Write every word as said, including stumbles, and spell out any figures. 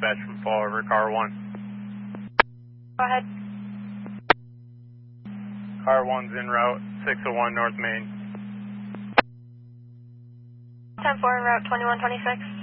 dispatch from Fall River, car one. Go ahead. Car one's en route, six oh one North Main. ten four en route, twenty-one twenty-six.